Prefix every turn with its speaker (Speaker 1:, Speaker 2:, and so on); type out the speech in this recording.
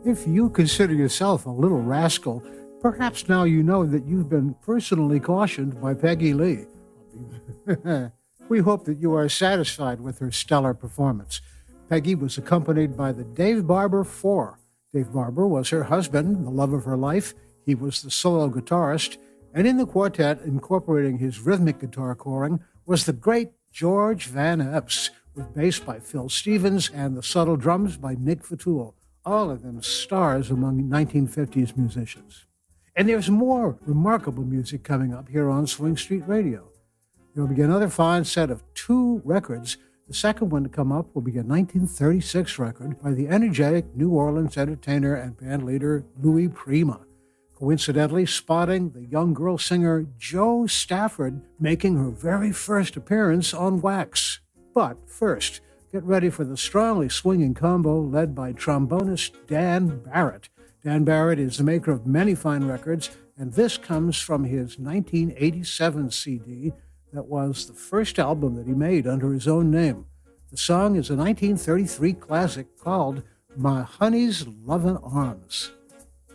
Speaker 1: If you consider yourself a little rascal, perhaps now you know that you've been personally cautioned by Peggy Lee. We hope that you are satisfied with her stellar performance. Peggy was accompanied by the Dave Barber Four. Dave Barber was her husband, the love of her life. He was the solo guitarist. And in the quartet, incorporating his rhythmic guitar scoring, was the great George Van Epps, with bass by Phil Stevens and the subtle drums by Nick Fatul, all of them stars among 1950s musicians. And there's more remarkable music coming up here on Swing Street Radio. There will be another fine set of 2 records. The second one to come up will be a 1936 record by the energetic New Orleans entertainer and bandleader Louis Prima, coincidentally spotting the young girl singer Jo Stafford making her very first appearance on Wax. But first, get ready for the strongly swinging combo led by trombonist Dan Barrett. Dan Barrett is the maker of many fine records, and this comes from his 1987 CD that was the first album that he made under his own name. The song is a 1933 classic called My Honey's Lovin' Arms.